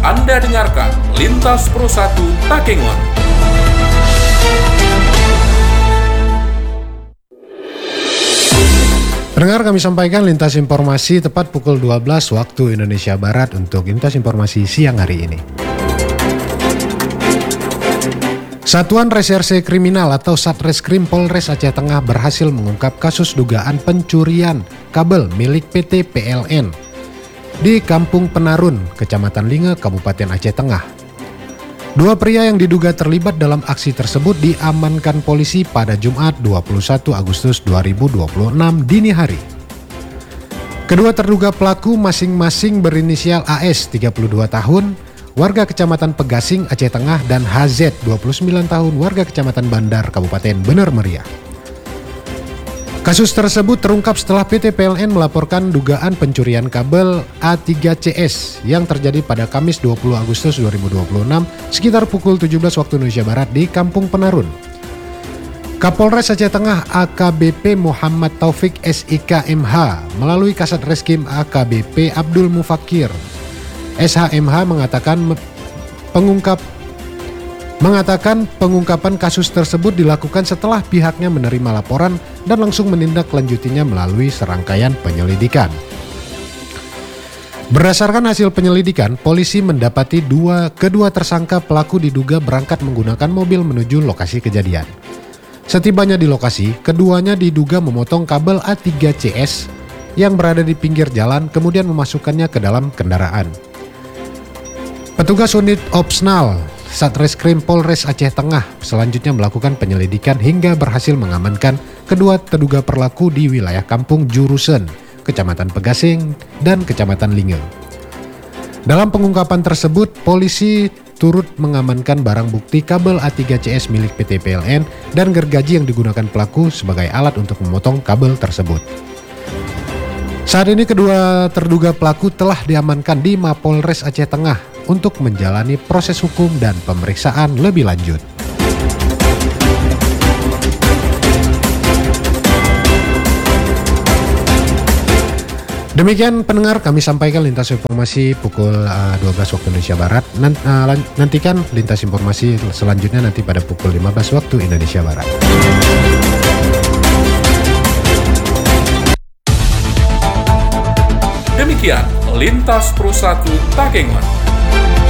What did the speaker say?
Anda dengarkan Lintas Pro 1 Takengon. Pendengar, kami sampaikan lintas informasi tepat pukul 12 waktu Indonesia Barat untuk lintas informasi siang hari ini. Satuan Reserse Kriminal atau Satreskrim Polres Aceh Tengah berhasil mengungkap kasus dugaan pencurian kabel milik PT PLN di Kampung Penarun, Kecamatan Linge, Kabupaten Aceh Tengah. Dua pria yang diduga terlibat dalam aksi tersebut diamankan polisi pada Jumat 21 Agustus 2026 dini hari. Kedua terduga pelaku masing-masing berinisial AS 32 tahun, warga Kecamatan Pegasing, Aceh Tengah, dan HZ 29 tahun, warga Kecamatan Bandar, Kabupaten Bener Meriah. Kasus tersebut terungkap setelah PT PLN melaporkan dugaan pencurian kabel A3CS yang terjadi pada Kamis 20 Agustus 2026 sekitar pukul 17 waktu Indonesia Barat di Kampung Penarun. Kapolres Aceh Tengah AKBP Muhammad Taufik SIK MH melalui Kasat Reskrim AKBP Abdul Mufakir SHMH mengatakan pengungkapan kasus tersebut dilakukan setelah pihaknya menerima laporan dan langsung menindaklanjutinya melalui serangkaian penyelidikan. Berdasarkan hasil penyelidikan, polisi mendapati kedua tersangka pelaku diduga berangkat menggunakan mobil menuju lokasi kejadian. Setibanya di lokasi, keduanya diduga memotong kabel A3CS yang berada di pinggir jalan kemudian memasukkannya ke dalam kendaraan. Petugas unit Opsnal Satreskrim Polres Aceh Tengah selanjutnya melakukan penyelidikan hingga berhasil mengamankan kedua terduga pelaku di wilayah Kampung Jurusen, Kecamatan Pegasing, dan Kecamatan Linge. Dalam pengungkapan tersebut, polisi turut mengamankan barang bukti kabel A3CS milik PT PLN dan gergaji yang digunakan pelaku sebagai alat untuk memotong kabel tersebut. Saat ini kedua terduga pelaku telah diamankan di Mapolres Aceh Tengah untuk menjalani proses hukum dan pemeriksaan lebih lanjut. Demikian pendengar, kami sampaikan lintas informasi pukul 12 waktu Indonesia Barat. Nantikan lintas informasi selanjutnya nanti pada pukul 15 waktu Indonesia Barat. Demikian Lintas Pro 1 Takengon.